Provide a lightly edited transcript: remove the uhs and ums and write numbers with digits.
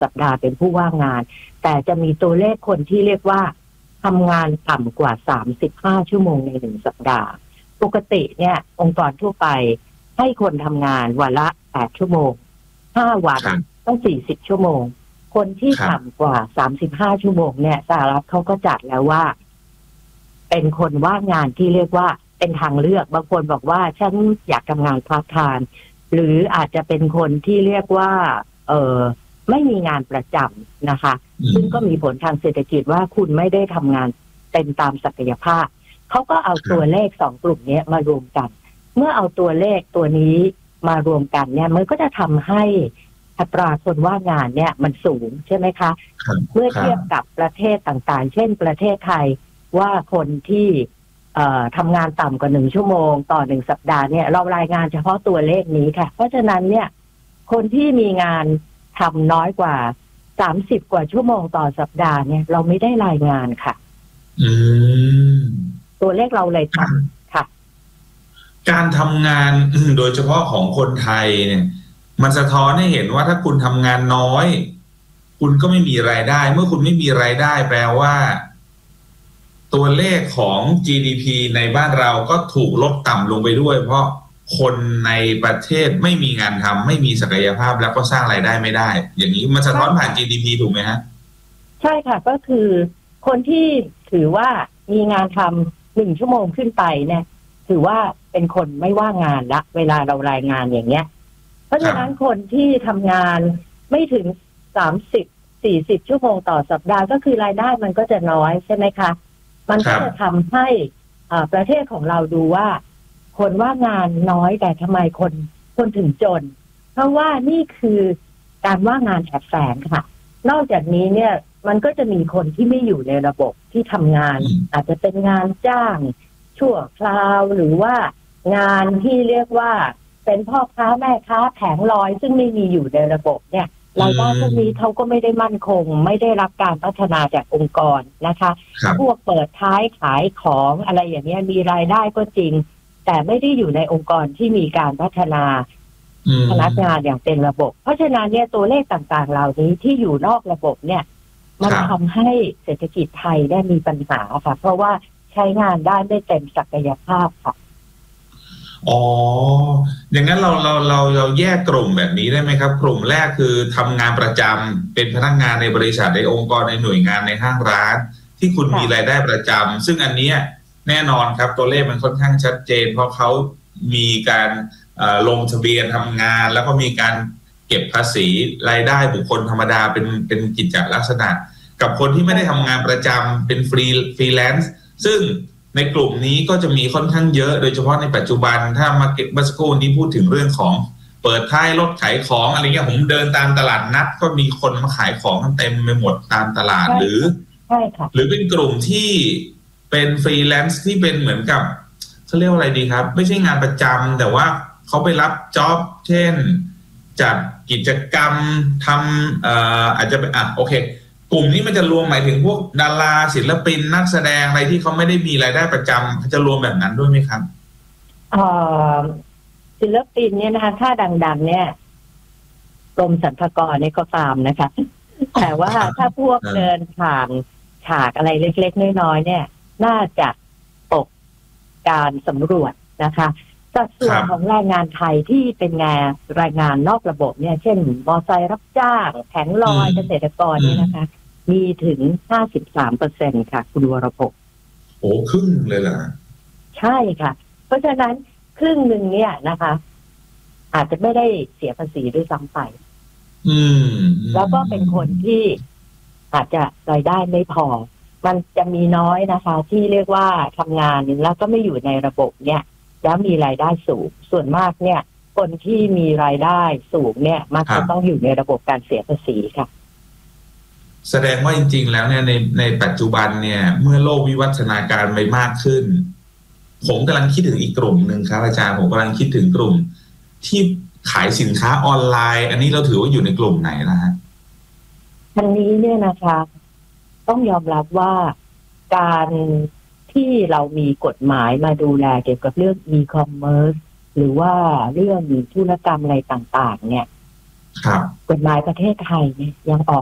สัปดาห์เป็นผู้ว่างงานแต่จะมีตัวเลขคนที่เรียกว่าทำงานต่ำกว่า35ชั่วโมงใน1สัปดาห์ปกติเนี่ยองค์กรทั่วไปให้คนทำงานวันละ8ชั่วโมง5วันต้อง40ชั่วโมงคนที่ต่ำกว่า35ชั่วโมงเนี่ยสหรัฐเขาก็จัดแล้วว่าเป็นคนว่างงานที่เรียกว่าเป็นทางเลือกบางคนบอกว่าฉันอยากทำงานพาร์ทไทม์หรืออาจจะเป็นคนที่เรียกว่าไม่มีงานประจำนะคะซึ่งก็มีผลทางเศรษฐกิจว่าคุณไม่ได้ทำงานเต็มตามศักยภาพเขาก็เอาตัวเลข2กลุ่มนี้มารวมกันเมื่อเอาตัวเลขตัวนี้มารวมกันเนี่ยมันก็จะทำให้อัตราคนว่างงานเนี่ยมันสูงใช่ไหมคะเมื่อเทียบกับประเทศต่างๆเช่นประเทศไทยว่าคนที่ทำงานต่ำกว่า1ชั่วโมงต่อ1สัปดาห์เนี่ยเรารายงานเฉพาะตัวเลขนี้ค่ะเพราะฉะนั้นเนี่ยคนที่มีงานทำน้อยกว่า30กว่าชั่วโมงต่อสัปดาห์เนี่ยเราไม่ได้รายงานค่ะตัวเลขเราเลยต่ำค่ะการทำงานโดยเฉพาะของคนไทยเนี่ยมันสะท้อนให้เห็นว่าถ้าคุณทำงานน้อยคุณก็ไม่มีรายได้เมื่อคุณไม่มีรายได้แปลว่าตัวเลขของ GDP ในบ้านเราก็ถูกลดต่ำลงไปด้วยเพราะคนในประเทศไม่มีงานทำไม่มีศักยภาพแล้วก็สร้างรายได้ไม่ได้อย่างนี้มันสะท้อนผ่าน GDP ถูกไหมฮะใช่ค่ะก็คือคนที่ถือว่ามีงานทำ1ชั่วโมงขึ้นไปเนี่ยถือว่าเป็นคนไม่ว่างงานละเวลาเรารายงานอย่างเงี้ยเพราะฉะนั้นคนที่ทำงานไม่ถึง30-40ชั่วโมงต่อสัปดาห์ก็คือรายได้มันก็จะน้อยใช่ไหมคะมันก็จะทำให้ประเทศของเราดูว่าคนว่างงานน้อยแต่ทำไมคนถึงจนเพราะว่านี่คือการว่างงานแอบแฝงค่ะนอกจากนี้เนี่ยมันก็จะมีคนที่ไม่อยู่ในระบบที่ทำงานอาจจะเป็นงานจ้างชั่วคราวหรือว่างานที่เรียกว่าเป็นพ่อค้าแม่ค้าแผงลอยซึ่งไม่มีอยู่ในระบบเนี่ยรายได้พวกนี้เขาก็ไม่ได้มั่นคงไม่ได้รับการพัฒนาจากองค์กรนะคะพวกเปิดท้ายขายของอะไรอย่างนี้มีรายได้ก็จริงแต่ไม่ได้อยู่ในองค์กรที่มีการพัฒนาพนักงานอย่างเป็นระบบเพราะฉะนั้นเนี่ยตัวเลขต่างๆเหล่านี้ที่อยู่นอกระบบเนี่ยมันทำให้เศรษฐกิจไทยได้มีปัญหาค่ะเพราะว่าใช้งานได้ไม่เต็มศักยภาพค่ะอ๋ออย่างนั้นเราแยกกลุ่มแบบนี้ได้ไหมครับกลุ่มแรกคือทำงานประจำเป็นพนักงานในบริษัทในองค์กรในหน่วยงานในห้างร้านที่คุณมีรายได้ประจำซึ่งอันนี้แน่นอนครับตัวเลขมันค่อนข้างชัดเจนเพราะเขามีการลงทะเบียนทำงานแล้วก็มีการเก็บภาษีรายได้บุคคลธรรมดาเป็นกิจลักษณะกับคนที่ไม่ได้ทำงานประจำเป็นฟรีแลนซ์ซึ่งในกลุ่มนี้ก็จะมีค่อนข้างเยอะโดยเฉพาะในปัจจุบันถ้ามาเก็บเมื่อสักครู่นี้พูดถึงเรื่องของเปิดท้ายรถขายของอะไรเงี้ยผมเดินตามตลาดนัดก็มีคนมาขายของเต็มไปหมดตามตลาดหรือเป็นกลุ่มที่เป็นฟรีแลนซ์ที่เป็นเหมือนกับเขาเรียกว่าอะไรดีครับไม่ใช่งานประจำแต่ว่าเขาไปรับจ็อบเช่นจัดกิจกรรมทำอาจจะเป็นโอเคกลุ่มนี้มันจะรวมหมายถึงพวกดาราศิลปินนักแสดงอะไรที่เขาไม่ได้มีรายได้ประจำจะรวมแบบนั้นด้วยไหมครับศิลปินเนี่ยนะคะถ้าดังๆเนี่ยกรมสรรพากรเนี่ยก็ตามนะคะแต่ว่าถ้าพวกเดินผ่านฉากอะไรเล็กๆน้อยๆเนี่ยน่าจะตกการสำรวจนะคะสัดส่วนของแรงงานไทยที่เป็นงานรายงานนอกระบบเนี่ยเช่นมอไซค์รับจ้างแผงลอยเกษตรกรเนี่ยนะคะมีถึง 53% ค่ะคุณวรพงษ์โอ้ครึ่งเลยเหรอใช่ค่ะเพราะฉะนั้นครึ่งหนึ่งเนี่ยนะคะอาจจะไม่ได้เสียภาษีด้วยซ้ำไปแล้วก็เป็นคนที่อาจจะรายได้ไม่พอมันจะมีน้อยนะคะที่เรียกว่าทำงานแล้วก็ไม่อยู่ในระบบเนี่ยแล้วมีรายได้สูงส่วนมากเนี่ยคนที่มีรายได้สูงเนี่ยมักจะต้องอยู่ในระบบการเสียภาษีค่ะแสดงว่าจริงๆแล้วเนี่ยในปัจจุบันเนี่ยเมื่อโลกวิวัฒนาการไปมากขึ้นผมกำลังคิดถึงอีกกลุ่มหนึ่งครับอาจารย์ผมกำลังคิดถึงกลุ่มที่ขายสินค้าออนไลน์อันนี้เราถือว่าอยู่ในกลุ่มไหนนะฮะอันนี้เนี่ยนะคะต้องยอมรับว่าการที่เรามีกฎหมายมาดูแลเกี่ยวกับเรื่อง e-commerce หรือว่าเรื่องธุรกรรมอะไรต่างๆเนี่ยครับกฎหมายประเทศไทยเนี่ยยังออก